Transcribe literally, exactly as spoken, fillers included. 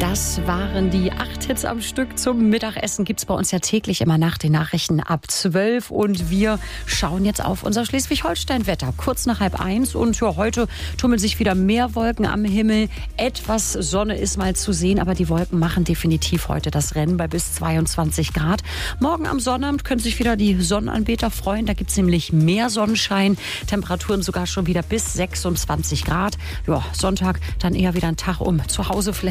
Das waren die acht Hits am Stück zum Mittagessen. Gibt's bei uns ja täglich immer nach den Nachrichten ab zwölf. Und wir schauen jetzt auf unser Schleswig-Holstein-Wetter. Kurz nach halb eins. Und ja, heute tummeln sich wieder mehr Wolken am Himmel. Etwas Sonne ist mal zu sehen, aber die Wolken machen definitiv heute das Rennen bei bis zweiundzwanzig Grad. Morgen am Sonnabend können sich wieder die Sonnenanbeter freuen. Da gibt's nämlich mehr Sonnenschein. Temperaturen sogar schon wieder bis sechsundzwanzig Grad. Ja, Sonntag dann eher wieder ein Tag, um zu Hause vielleicht